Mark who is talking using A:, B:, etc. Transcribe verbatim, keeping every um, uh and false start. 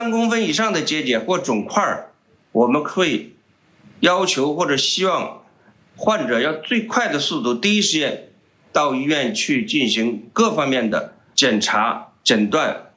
A: 三公分以上的结节或肿块，我们会要求或者希望患者要最快的速度，第一时间到医院去进行各方面的检查、诊断